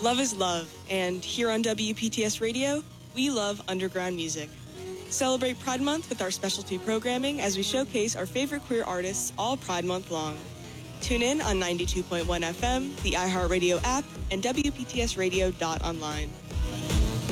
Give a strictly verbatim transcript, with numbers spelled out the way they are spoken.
Love is love, and here on W P T S Radio, we love underground music. Celebrate Pride Month with our specialty programming as we showcase our favorite queer artists all Pride Month long. Tune in on ninety-two point one F M, the iHeartRadio app, and W P T S radio dot online.